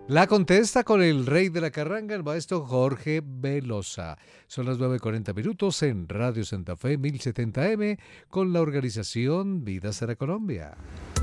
La contesta con el rey de la carranga, el maestro Jorge Velosa. Son las 9:40 en Radio Santa Fe 1070M con la organización Vida Será Colombia.